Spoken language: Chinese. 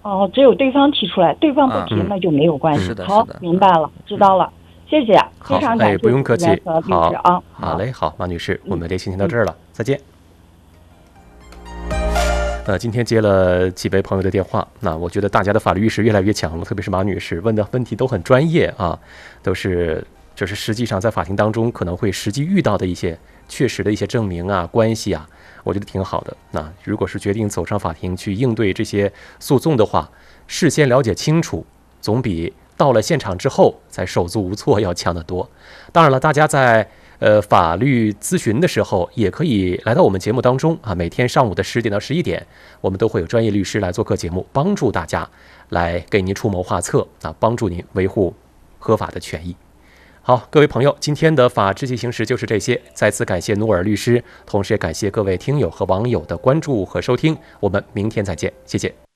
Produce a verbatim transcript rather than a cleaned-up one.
哦，只有对方提出来，对方不提、 啊、 那就没有关系。 是的， 好， 是的， 明白了，知道了，谢谢，非常感谢。 哎，不用客气。 好，啊， 好嘞，好，马女士，我们这期先到这儿了，嗯、再见。呃，今天接了几位朋友的电话，那我觉得大家的法律意识越来越强了，特别是马女士问的问题都很专业啊，都是就是实际上在法庭当中可能会实际遇到的一些确实的一些证明啊、关系啊，我觉得挺好的。那如果是决定走上法庭去应对这些诉讼的话，事先了解清楚，总比到了现场之后再手足无措要强得多。当然了，大家在呃，法律咨询的时候，也可以来到我们节目当中啊。每天上午的十点到十一点，我们都会有专业律师来做客节目，帮助大家来给您出谋划策啊，帮助您维护合法的权益。好，各位朋友，今天的法治进行时就是这些。再次感谢努尔律师，同时也感谢各位听友和网友的关注和收听。我们明天再见，谢谢。